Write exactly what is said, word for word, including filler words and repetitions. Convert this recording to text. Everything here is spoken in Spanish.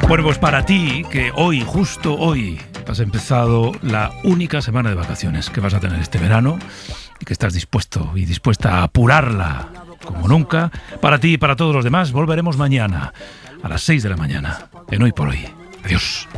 Bueno, pues para ti, que hoy, justo hoy, has empezado la única semana de vacaciones que vas a tener este verano y que estás dispuesto y dispuesta a apurarla como nunca, para ti y para todos los demás, volveremos mañana a las seis de la mañana en Hoy por Hoy. Adiós.